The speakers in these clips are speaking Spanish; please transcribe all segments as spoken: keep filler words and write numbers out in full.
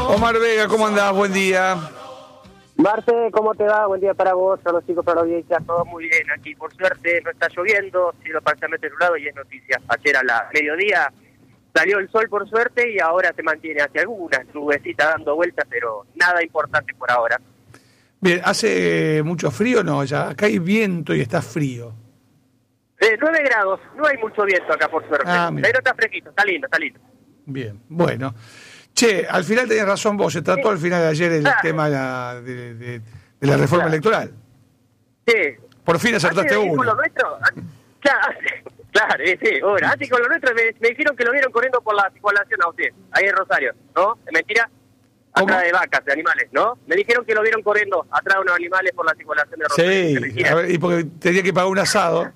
Omar Vega, ¿cómo andás? Buen día. Marte, ¿cómo te va? Buen día para vos, para los chicos, para la audiencia, todo muy bien. Aquí, por suerte, no está lloviendo, cielo parcialmente nublado y es noticia. Ayer a la mediodía salió el sol, por suerte, y ahora se mantiene hacia algunas nubecitas dando vueltas, pero nada importante por ahora. Bien, ¿hace mucho frío o no? Ya acá hay viento y está frío. Eh, nueve grados, no hay mucho viento acá, por suerte. Ah, pero está fresquito, está lindo, está lindo. Bien, bueno. Che, al final tenías razón vos, se trató sí. al final de ayer el ah. tema de la, de, de, de la reforma claro. electoral. Sí. Por fin acertaste uno. Con lo nuestro, claro, claro, sí, bueno, antes con lo nuestro me, me dijeron que lo vieron corriendo por la circulación a usted, ahí en Rosario, ¿no? ¿Es mentira? ¿Cómo? Atrás de vacas, de animales, ¿no? Me dijeron que lo vieron corriendo atrás de unos animales por la circulación de Rosario. Sí, a ver, y porque tenía que pagar un asado.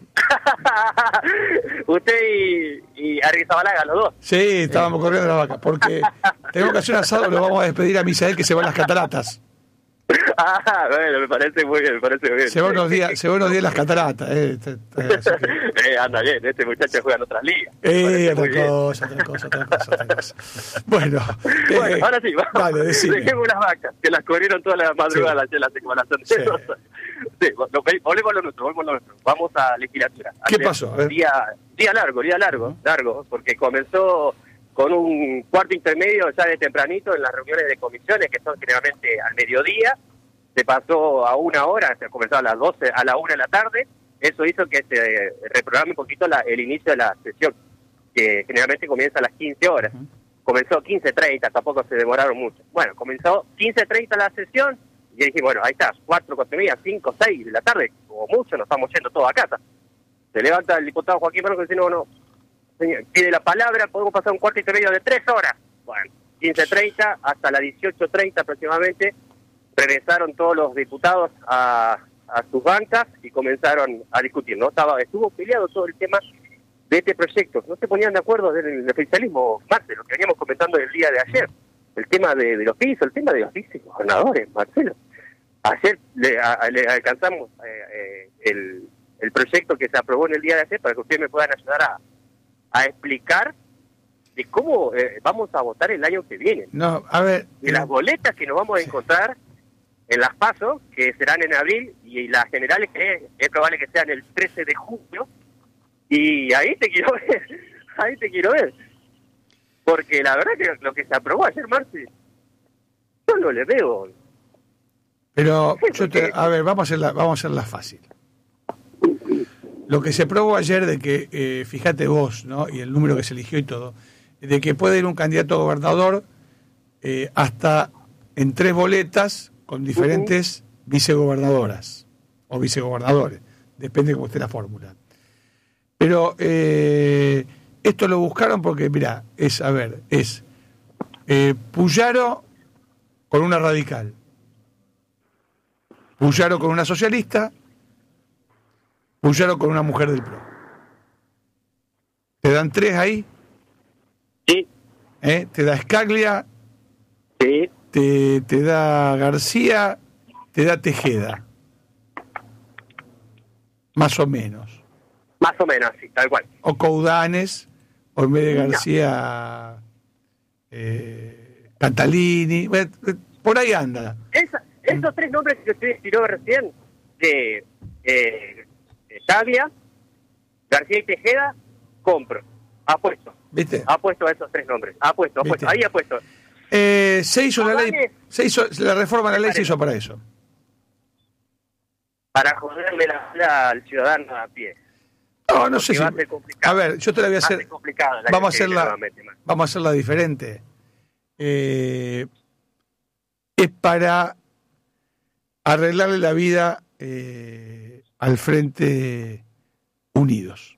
Usted y, y Arrizabalaga, los dos. Sí, estábamos sí. corriendo la vaca, porque tenemos que hacer un asado, lo vamos a despedir a Misael que se va a las cataratas. Ah, bueno, me parece muy bien, me parece muy bien. Se va unos días, se va unos días las cataratas. Eh, eh, que... eh, anda bien, este muchacho juega en otras ligas. Eh, otra cosa, otra cosa, otra cosa, otra cosa. Bueno, bueno eh, ahora sí, vamos. Dale, dejemos las vacas, que las corrieron todas las madrugadas sí. de la circulación. Sí. Sí, volvemos a lo nuestro, volvemos a lo nuestro. Vamos a legislatura. ¿Qué Ayer, pasó? Día, día largo, día largo, uh-huh. largo, porque comenzó con un cuarto intermedio ya de tempranito en las reuniones de comisiones, que son generalmente al mediodía. Se pasó a una hora, se comenzó a las doce, a la una de la tarde. Eso hizo que se reprograme un poquito la, el inicio de la sesión, que generalmente comienza a las quince horas. Uh-huh. Comenzó quince treinta, tampoco se demoraron mucho. Bueno, comenzó quince treinta la sesión. Y dije, bueno, ahí está, cuatro, cuatro y media, cinco, seis de la tarde, como mucho, nos estamos yendo todos a casa. Se levanta el diputado Joaquín Barco y dice, no, no, señor, pide la palabra, podemos pasar un cuarto y medio de tres horas. Bueno, quince treinta hasta las dieciocho treinta aproximadamente, regresaron todos los diputados a, a sus bancas y comenzaron a discutir, ¿no? Estaba, estuvo peleado todo el tema de este proyecto. No se ponían de acuerdo del, del oficialismo, Marcelo, lo que veníamos comentando el día de ayer. El tema de, de los pisos, el tema de los vicegobernadores, Marcelo. Ayer le, a, le alcanzamos eh, eh, el, el proyecto que se aprobó en el día de ayer para que ustedes me puedan ayudar a, a explicar de cómo eh, vamos a votar el año que viene. No, a ver. De las boletas que nos vamos a encontrar en las PASO, que serán en abril, y las generales que es probable que sean el trece de junio. Y ahí te quiero ver, ahí te quiero ver. Porque la verdad que lo que se aprobó ayer, Marci, yo no le veo. Pero, yo te, a ver, vamos a hacerla, vamos a hacerla fácil. Lo que se aprobó ayer de que, eh, fíjate vos, ¿no? Y el número que se eligió y todo, de que puede ir un candidato a gobernador eh, hasta en tres boletas con diferentes uh-huh. vicegobernadoras o vicegobernadores, depende de cómo esté la fórmula. Pero eh, esto lo buscaron porque, mirá, es, a ver, es eh, Puyaro con una radical, Puyaro con una socialista, Puyaro con una mujer del P R O. ¿Te dan tres ahí? Sí. ¿Eh? ¿Te da Scaglia? Sí. Te, te da García, te da Tejeda. Más o menos. Más o menos, sí, tal cual. O Coudanes, o en vez de García, no. eh, Catalini, bueno, por ahí anda. Esa, esos tres nombres que usted tiró recién, de eh, Tavia, García y Tejeda, compro. Apuesto. ¿Viste? Apuesto a esos tres nombres. Apuesto, apuesto. Ahí apuesto. Eh, se hizo la ley, se hizo la reforma de la ley, se hizo para eso. Para joderle la vida al ciudadano a pie. No, no sé si. A, a ver, yo te la voy a hacer. Vamos a hacerla, vamos a hacerla diferente. Eh, es para arreglarle la vida eh, al Frente Unidos.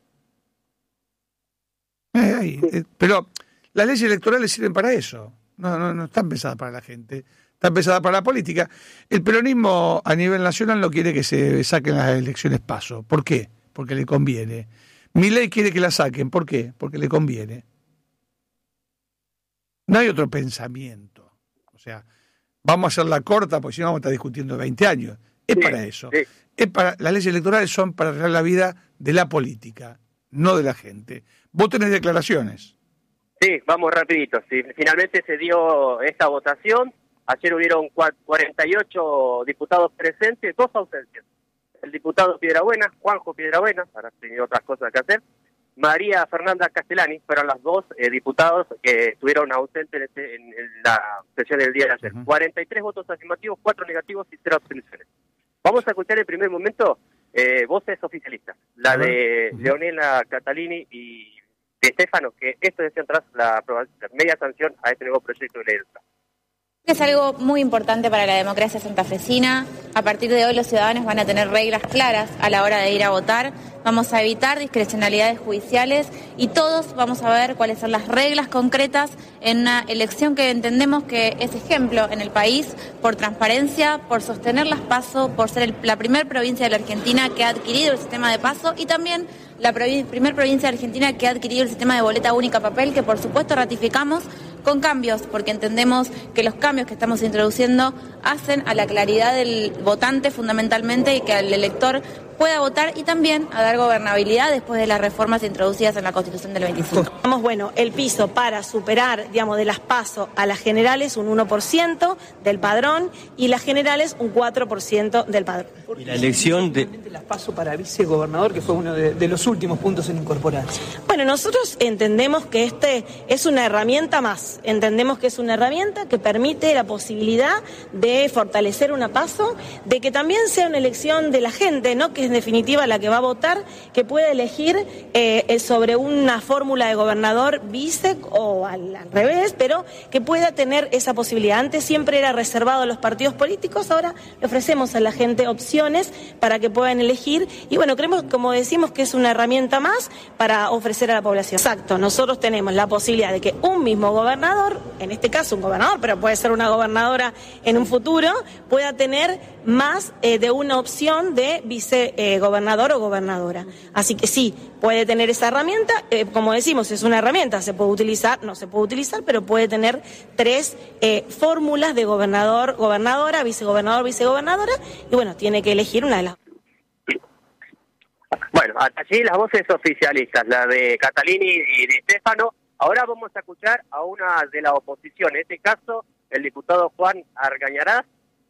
Eh, ahí, eh, pero las leyes electorales sirven para eso. No, no, no están pensadas para la gente, están pensadas para la política. El peronismo a nivel nacional no quiere que se saquen las elecciones paso. ¿Por qué? Porque le conviene. Milei quiere que la saquen. ¿Por qué? Porque le conviene. No hay otro pensamiento. O sea, vamos a hacerla corta porque si no vamos a estar discutiendo veinte años. Es sí, para eso. Sí. Es para, las leyes electorales son para arreglar la vida de la política, no de la gente. Vos tenés declaraciones. Sí, vamos rapidito. Sí, finalmente se dio esta votación. Ayer hubieron cuarenta y ocho diputados presentes, dos ausencias. El diputado Piedrabuena, Juanjo Piedrabuena, para tener otras cosas que hacer, María Fernanda Castellani, fueron las dos eh, diputados que estuvieron ausentes en, este, en, en la sesión del día de ayer. Uh-huh. cuarenta y tres votos afirmativos, cuatro negativos y cero abstenciones. Vamos a escuchar en primer momento eh, voces oficialistas, la de uh-huh. Leonela Catalini y de Estefano, que esto decían tras la, la media sanción a este nuevo proyecto de ley. Es algo muy importante para la democracia santafesina. A partir de hoy los ciudadanos van a tener reglas claras a la hora de ir a votar. Vamos a evitar discrecionalidades judiciales y todos vamos a ver cuáles son las reglas concretas en una elección que entendemos que es ejemplo en el país por transparencia, por sostener las PASO, por ser el, la primera provincia de la Argentina que ha adquirido el sistema de PASO y también la provi- primera provincia de Argentina que ha adquirido el sistema de boleta única papel, que por supuesto ratificamos con cambios, porque entendemos que los cambios que estamos introduciendo hacen a la claridad del votante fundamentalmente y que el elector pueda votar y también a dar gobernabilidad después de las reformas introducidas en la Constitución del veinticinco. Vamos, bueno, el piso para superar, digamos, de las PASO a las generales un uno por ciento del padrón y las generales un cuatro por ciento del padrón. Y la elección de las PASO para vicegobernador, que fue uno de, de los últimos puntos en incorporarse. Bueno, nosotros entendemos que este es una herramienta más, entendemos que es una herramienta que permite la posibilidad de fortalecer una PASO, de que también sea una elección de la gente, ¿no? Que es en definitiva la que va a votar, que pueda elegir eh, sobre una fórmula de gobernador vice o al, al revés, pero que pueda tener esa posibilidad. Antes siempre era reservado a los partidos políticos, ahora le ofrecemos a la gente opciones para que puedan elegir y bueno, creemos, como decimos, que es una herramienta más para ofrecer a la población. Exacto, nosotros tenemos la posibilidad de que un mismo gobernador, en este caso un gobernador, pero puede ser una gobernadora en un futuro, pueda tener más eh, de una opción de vice Eh, gobernador o gobernadora. Así que sí, puede tener esa herramienta, eh, como decimos, es una herramienta, se puede utilizar, no se puede utilizar, pero puede tener tres eh, fórmulas de gobernador, gobernadora, vicegobernador, vicegobernadora, y bueno, tiene que elegir una de las. Bueno, hasta allí las voces oficialistas, la de Catalini y de Estefano. Ahora vamos a escuchar a una de la oposición, en este caso el diputado Juan Argañarás,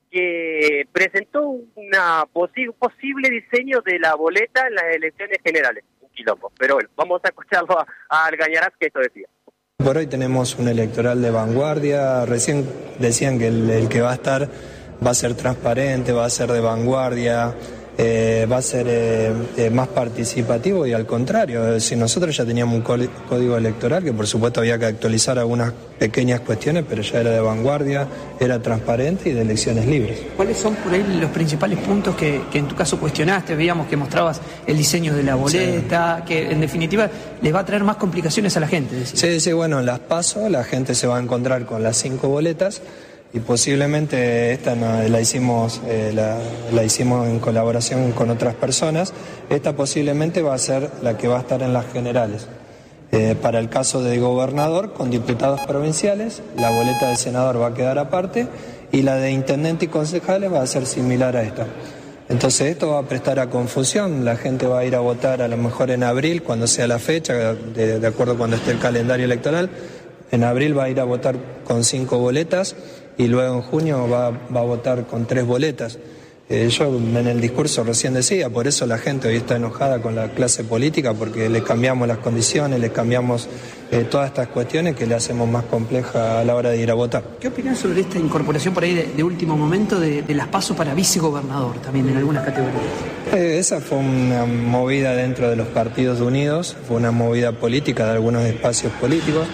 que presentó una posi- un posible diseño de la boleta en las elecciones generales, un quilombo. Pero bueno, vamos a escucharlo a, a Argañarás, que esto decía. Por hoy tenemos un electoral de vanguardia, recién decían que el, el que va a estar va a ser transparente, va a ser de vanguardia, eh, va a ser eh, eh, más participativo y al contrario, es decir, nosotros ya teníamos un código electoral que por supuesto había que actualizar algunas pequeñas cuestiones, pero ya era de vanguardia, era transparente y de elecciones libres. ¿Cuáles son por ahí los principales puntos que, que en tu caso cuestionaste? Veíamos que mostrabas el diseño de la boleta, sí, que en definitiva les va a traer más complicaciones a la gente. Decir. Sí, sí, bueno, en las PASO la gente se va a encontrar con las cinco boletas y posiblemente esta no, la hicimos eh, la, la hicimos en colaboración con otras personas. Esta posiblemente va a ser la que va a estar en las generales. Eh, para el caso de gobernador, con diputados provinciales, la boleta de senador va a quedar aparte y la de intendente y concejales va a ser similar a esta. Entonces esto va a prestar a confusión, la gente va a ir a votar a lo mejor en abril, cuando sea la fecha, de, de acuerdo cuando esté el calendario electoral. En abril va a ir a votar con cinco boletas y luego en junio va, va a votar con tres boletas. Eh, yo en el discurso recién decía, por eso la gente hoy está enojada con la clase política, porque le cambiamos las condiciones, le cambiamos eh, todas estas cuestiones que le hacemos más compleja a la hora de ir a votar. ¿Qué opinas sobre esta incorporación por ahí de, de último momento de, de las PASO para vicegobernador también en algunas categorías? Eh, esa fue una movida dentro de los partidos unidos, fue una movida política de algunos espacios políticos.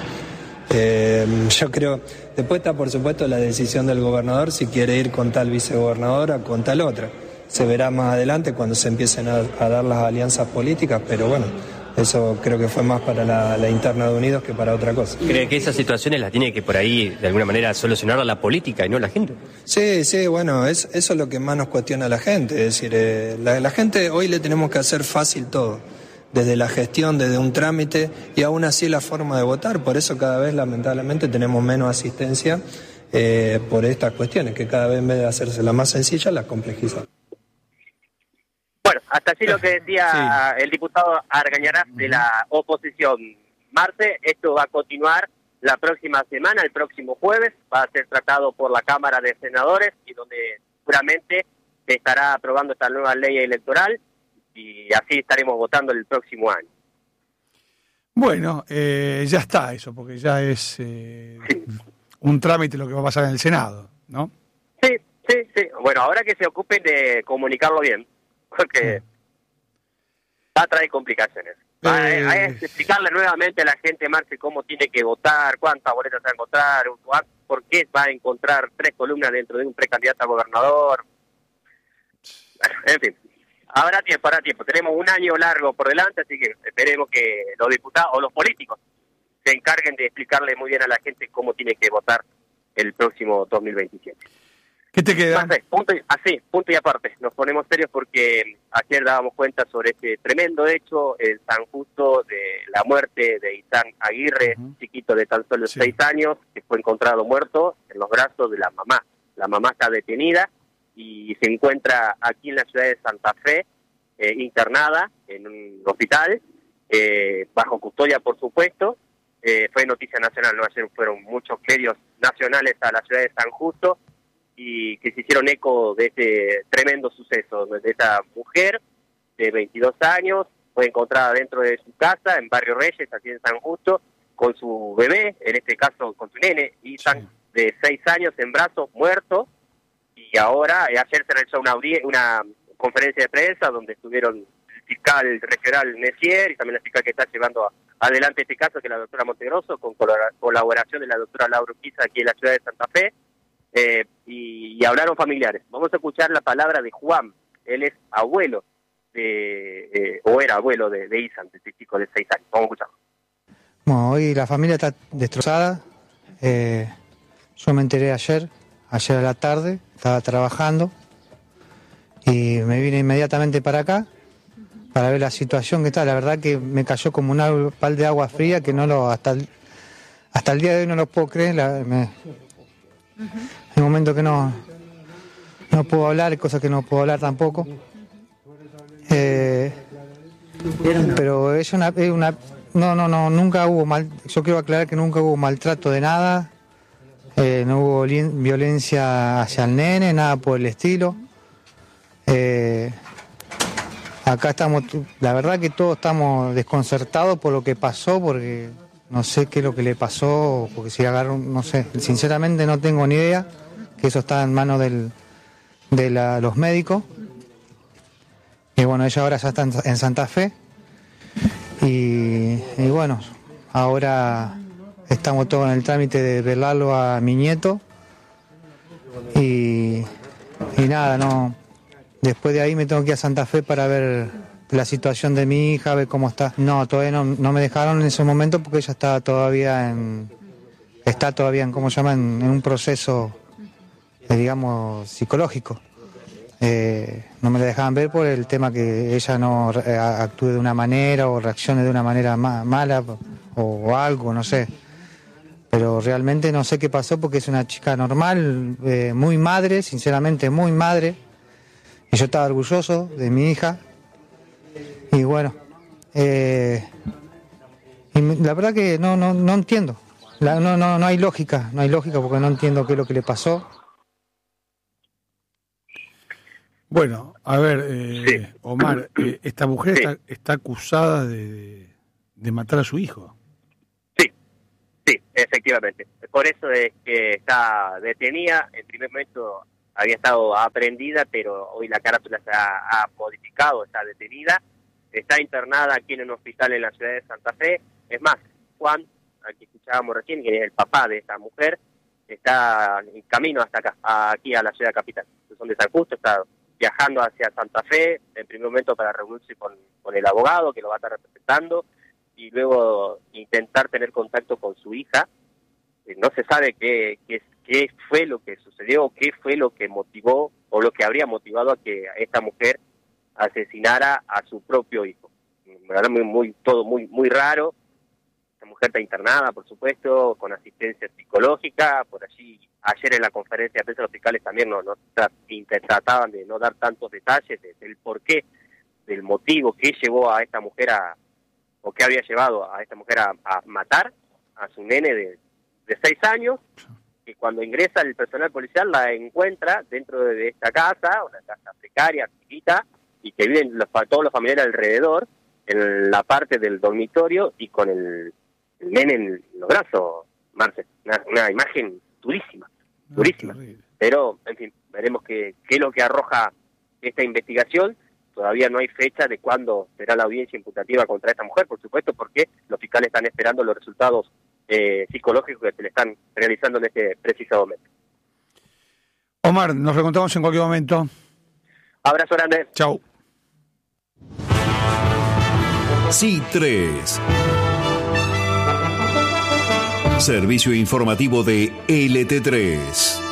Eh, yo creo, después está por supuesto la decisión del gobernador si quiere ir con tal vicegobernadora o con tal otra. Se verá más adelante cuando se empiecen a, a dar las alianzas políticas, pero bueno, eso creo que fue más para la, la interna de Unidos que para otra cosa. ¿Cree que esas situaciones las tiene que por ahí de alguna manera solucionar la política y no la gente? Sí, sí, bueno, es, eso es lo que más nos cuestiona la gente, es decir, eh, la, la gente hoy le tenemos que hacer fácil todo. Desde la gestión, desde un trámite y aún así la forma de votar. Por eso cada vez lamentablemente tenemos menos asistencia eh, por estas cuestiones, que cada vez en vez de hacerse la más sencilla, la complejiza. Bueno, hasta allí lo que decía sí. el diputado Argañarás de la oposición. Marce, esto va a continuar la próxima semana, el próximo jueves, va a ser tratado por la Cámara de Senadores y donde seguramente se estará aprobando esta nueva ley electoral y así estaremos votando el próximo año. Bueno, eh, ya está eso, porque ya es eh, sí. un trámite lo que va a pasar en el Senado, ¿no? Sí, sí, sí. Bueno, ahora que se ocupen de comunicarlo bien, porque va a traer complicaciones. Va a, a explicarle nuevamente a la gente, Marce, cómo tiene que votar, cuántas boletas va a encontrar, por qué va a encontrar tres columnas dentro de un precandidato a gobernador. En fin, habrá tiempo, habrá tiempo. Tenemos un año largo por delante, así que esperemos que los diputados o los políticos se encarguen de explicarle muy bien a la gente cómo tiene que votar el próximo dos mil veintisiete. ¿Qué te queda? Marce, punto y, así, punto y aparte. Nos ponemos serios porque ayer dábamos cuenta sobre este tremendo hecho en San Justo de la muerte de Itán Aguirre, uh-huh. chiquito de tan solo sí. seis años, que fue encontrado muerto en los brazos de la mamá. La mamá está detenida y se encuentra aquí en la ciudad de Santa Fe, eh, internada en un hospital, eh, bajo custodia, por supuesto. Eh, fue noticia nacional, ¿no? Ayer fueron muchos medios nacionales a la ciudad de San Justo y que se hicieron eco de este tremendo suceso, de esta mujer de veintidós años, fue encontrada dentro de su casa, en Barrio Reyes, aquí en San Justo, con su bebé, en este caso con su nene, Ethan, sí. de seis años, en brazos, muerto, y ahora, ayer se realizó una, una conferencia de prensa donde estuvieron el fiscal regional Messier y también la fiscal que está llevando a, adelante este caso, que es la doctora Montegrosso, con colaboración de la doctora Laura Urquiza aquí en la ciudad de Santa Fe, eh, y, y hablaron familiares. Vamos a escuchar la palabra de Juan, él es abuelo, de eh, o era abuelo de, de Ethan, de este chico de seis años. Vamos a escucharlo. Bueno, hoy la familia está destrozada, eh, yo me enteré ayer, ayer a la tarde, estaba trabajando y me vine inmediatamente para acá para ver la situación que está. La verdad que me cayó como un pal de agua fría que no lo hasta el, hasta el día de hoy no lo puedo creer. La, me, hay momentos que no no puedo hablar, hay cosas que no puedo hablar tampoco. Eh, pero es una, es una no no no nunca hubo mal. Yo quiero aclarar que nunca hubo maltrato de nada. Eh, no hubo violencia hacia el nene, nada por el estilo. Eh, acá estamos, la verdad que todos estamos desconcertados por lo que pasó, porque no sé qué es lo que le pasó, porque si agarraron, no sé, sinceramente no tengo ni idea, que eso está en manos del, de la, los médicos. Y bueno, ella ahora ya está en, en Santa Fe. Y, y bueno, ahora estamos todos en el trámite de velarlo a mi nieto. Y, y nada, no. Después de ahí me tengo que ir a Santa Fe para ver la situación de mi hija, ver cómo está. No, todavía no, no me dejaron en ese momento porque ella está todavía en, está todavía en, ¿cómo se llama? En, en un proceso, eh, digamos, psicológico. Eh, no me la dejaban ver por el tema que ella no eh, actúe de una manera o reaccione de una manera ma- mala o, o algo, no sé. Pero realmente no sé qué pasó porque es una chica normal, eh, muy madre, sinceramente muy madre. Y yo estaba orgulloso de mi hija. Y bueno, eh, y la verdad que no no no entiendo. La, no no no hay lógica, no hay lógica porque no entiendo qué es lo que le pasó. Bueno, a ver, eh, sí. Omar, eh, esta mujer sí. está, está acusada de, de matar a su hijo. Sí, sí, efectivamente. Por eso es que está detenida. En primer momento había estado aprendida, pero hoy la carátula se ha, ha modificado, está detenida. Está internada aquí en un hospital en la ciudad de Santa Fe. Es más, Juan, al que escuchábamos recién, que es el papá de esta mujer, está en camino hasta acá, aquí a la ciudad capital. Son de San Justo, está viajando hacia Santa Fe, en primer momento para reunirse con, con el abogado que lo va a estar representando, y luego intentar tener contacto con su hija. No se sabe qué, qué, qué fue lo que sucedió, qué fue lo que motivó, o lo que habría motivado a que esta mujer asesinara a su propio hijo. Muy, muy, todo muy, muy raro. La mujer está internada, por supuesto, con asistencia psicológica. Por allí, ayer en la conferencia de prensa, los fiscales también no, no trataban de no dar tantos detalles del porqué, del motivo que llevó a esta mujer a, o qué había llevado a esta mujer a, a matar a su nene de, de seis años, y cuando ingresa el personal policial la encuentra dentro de esta casa, una casa precaria, chiquita, y que viven los, todos los familiares alrededor, en la parte del dormitorio y con el, el nene en los brazos, Marce. Una, una imagen durísima, durísima. No, pero, en fin, veremos qué, qué es lo que arroja esta investigación. Todavía no hay fecha de cuándo será la audiencia imputativa contra esta mujer, por supuesto, porque los fiscales están esperando los resultados eh, psicológicos que se le están realizando en este preciso momento. Omar, nos reencontramos en cualquier momento. Abrazo grande. Chau. C tres. Servicio informativo de L T tres.